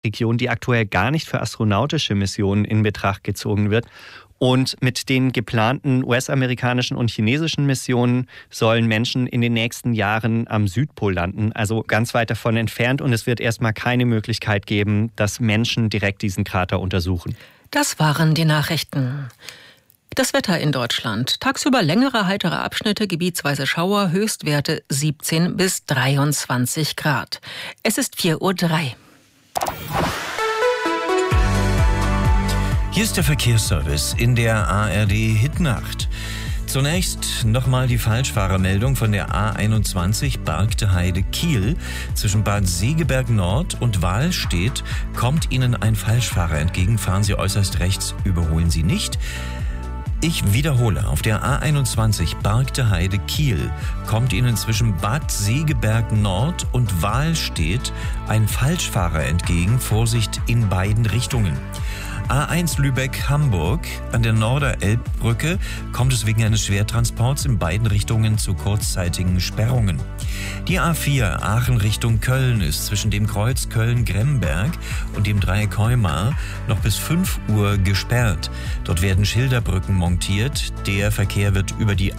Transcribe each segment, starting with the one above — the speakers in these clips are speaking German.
Region, die aktuell gar nicht für astronautische Missionen in Betracht gezogen wird. Und mit den geplanten US-amerikanischen und chinesischen Missionen sollen Menschen in den nächsten Jahren am Südpol landen, also ganz weit davon entfernt. Und es wird erstmal keine Möglichkeit geben, dass Menschen direkt diesen Krater untersuchen. Das waren die Nachrichten. Das Wetter in Deutschland. Tagsüber längere heitere Abschnitte, gebietsweise Schauer, Höchstwerte 17 bis 23 Grad. Es ist 4:03 Uhr. Hier ist der Verkehrsservice in der ARD Hitnacht. Zunächst nochmal die Falschfahrermeldung von der A21 Bargteheide-Kiel. Zwischen Bad Segeberg Nord und Wahlstedt kommt Ihnen ein Falschfahrer entgegen. Fahren Sie äußerst rechts, überholen Sie nicht. Ich wiederhole, auf der A21 Bargteheide-Kiel kommt Ihnen zwischen Bad Segeberg Nord und Wahlstedt ein Falschfahrer entgegen. Vorsicht in beiden Richtungen. A1 Lübeck-Hamburg an der Norderelbbrücke kommt es wegen eines Schwertransports in beiden Richtungen zu kurzzeitigen Sperrungen. Die A4 Aachen Richtung Köln ist zwischen dem Kreuz Köln-Gremberg und dem Dreieck Heumar noch bis 5 Uhr gesperrt. Dort werden Schilderbrücken montiert. Der Verkehr wird über die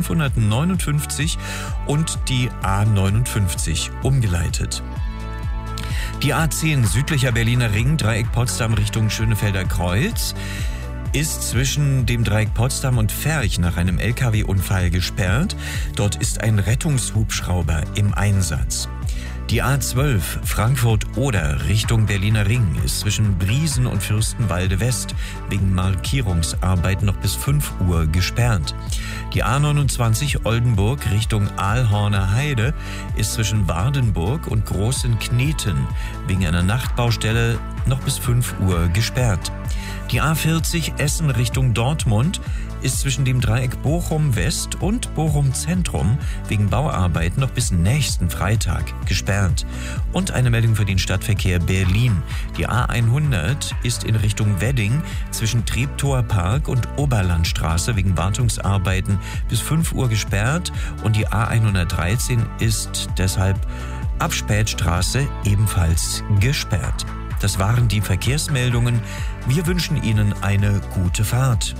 A559 und die A59 umgeleitet. Die A10 südlicher Berliner Ring, Dreieck Potsdam Richtung Schönefelder Kreuz, ist zwischen dem Dreieck Potsdam und Ferch nach einem LKW-Unfall gesperrt. Dort ist ein Rettungshubschrauber im Einsatz. Die A12 Frankfurt-Oder Richtung Berliner Ring ist zwischen Briesen und Fürstenwalde West wegen Markierungsarbeiten noch bis 5 Uhr gesperrt. Die A29 Oldenburg Richtung Aalhorner Heide ist zwischen Wardenburg und Großenkneten wegen einer Nachtbaustelle noch bis 5 Uhr gesperrt. Die A40 Essen Richtung Dortmund ist zwischen dem Dreieck Bochum West und Bochum Zentrum wegen Bauarbeiten noch bis nächsten Freitag gesperrt. Und eine Meldung für den Stadtverkehr Berlin. Die A100 ist in Richtung Wedding zwischen Treptower Park und Oberlandstraße wegen Wartungsarbeiten bis 5 Uhr gesperrt und die A113 ist deshalb ab Spätstraße ebenfalls gesperrt. Das waren die Verkehrsmeldungen. Wir wünschen Ihnen eine gute Fahrt.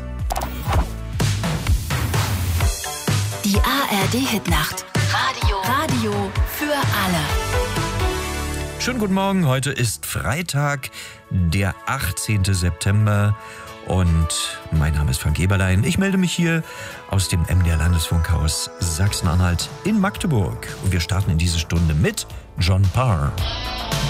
Die ARD Hitnacht. Radio für alle. Schönen guten Morgen. Heute ist Freitag, der 18. September. Und mein Name ist Frank Eberlein. Ich melde mich hier aus dem MDR Landesfunkhaus Sachsen-Anhalt in Magdeburg. Und wir starten in diese Stunde mit John Parr.